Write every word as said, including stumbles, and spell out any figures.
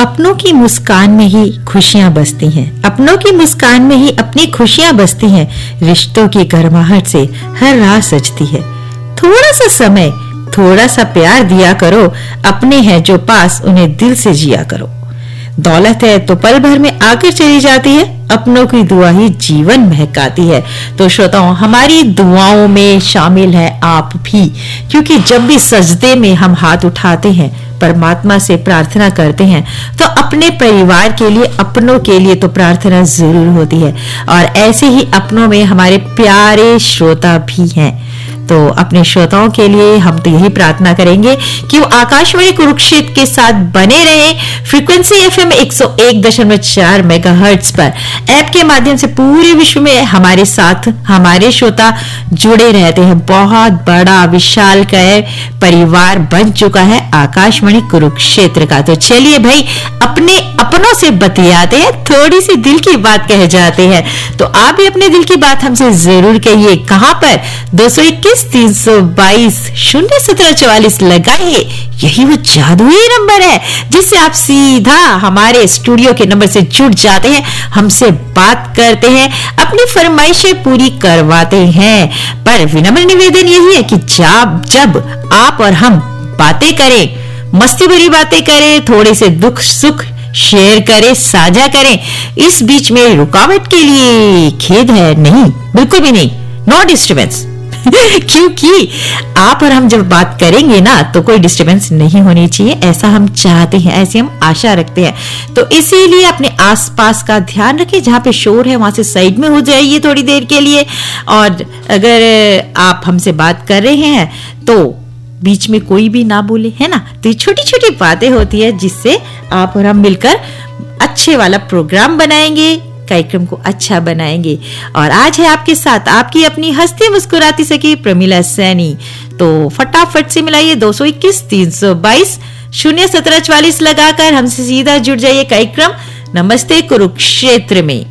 अपनों की मुस्कान में ही खुशियां बसती हैं, अपनों की मुस्कान में ही अपनी खुशियां बसती हैं। रिश्तों की गर्माहट से हर रात सजती है। थोड़ा सा समय, थोड़ा सा प्यार दिया करो, अपने हैं जो पास उन्हें दिल से जिया करो। दौलत है तो पल भर में आकर चली जाती है, अपनों की दुआ ही जीवन महकाती है। तो श्रोताओं, हमारी दुआओं में शामिल है आप भी, क्योंकि जब भी सजदे में हम हाथ उठाते हैं, परमात्मा से प्रार्थना करते हैं, तो अपने परिवार के लिए, अपनों के लिए तो प्रार्थना जरूर होती है। और ऐसे ही अपनों में हमारे प्यारे श्रोता भी हैं। तो अपने श्रोताओं के लिए हम तो यही प्रार्थना करेंगे कि वो आकाशवाणी कुरुक्षेत्र के साथ बने रहें। फ्रीक्वेंसी एफएम एक सौ एक दशमलव चार मेगाहर्ट्ज पर ऐप के माध्यम से पूरे विश्व में हमारे साथ हमारे श्रोता जुड़े रहते हैं। बहुत बड़ा विशालकाय परिवार बन चुका है आकाशवाणी कुरुक्षेत्र का। तो चलिए भाई, अपने अपनों से बतियाते हैं, थोड़ी सी दिल की बात कह जाते हैं। तो आप भी अपने दिल की बात हमसे जरूर कहिए। कहां पर? दो सौ इक्कीस तीन सौ बाईस शून्य सत्रह चौवालीस लगाइए। यही वो जादुई नंबर है जिससे आप सीधा हमारे स्टूडियो के नंबर से जुड़ जाते हैं, हमसे बात करते हैं, अपनी फरमाइशें पूरी करवाते हैं। पर विनम्र निवेदन यही है कि जब जब आप और हम बातें करें, मस्ती भरी बातें करें, थोड़े से दुख सुख शेयर करें, साझा करें, इस बीच में रुकावट के लिए खेद है नहीं, बिल्कुल भी नहीं, नो डिस्टर्बेंस। क्योंकि आप और हम जब बात करेंगे ना, तो कोई डिस्टर्बेंस नहीं होनी चाहिए, ऐसा हम चाहते हैं, ऐसी हम आशा रखते हैं। तो इसीलिए अपने आसपास का ध्यान रखें, जहां पे शोर है वहां से साइड में हो जाइए थोड़ी देर के लिए। और अगर आप हमसे बात कर रहे हैं तो बीच में कोई भी ना बोले, है ना। तो ये छोटी छोटी बातें होती है जिससे आप और हम मिलकर अच्छे वाला प्रोग्राम बनाएंगे, कार्यक्रम को अच्छा बनाएंगे। और आज है आपके साथ आपकी अपनी हंसती मुस्कुराती सखी प्रमिला सैनी। तो फटाफट से मिलाइए दो सौ इक्कीस तीन सौ बाईस शून्य सत्रह चौवालीस लगाकर हमसे सीधा जुड़ जाइए कार्यक्रम नमस्ते कुरुक्षेत्र में।